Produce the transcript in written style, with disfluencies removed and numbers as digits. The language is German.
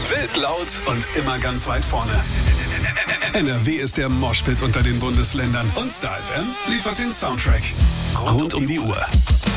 Wild laut und immer ganz weit vorne. NRW ist der Moshpit unter den Bundesländern und Star FM liefert den Soundtrack rund um die Uhr.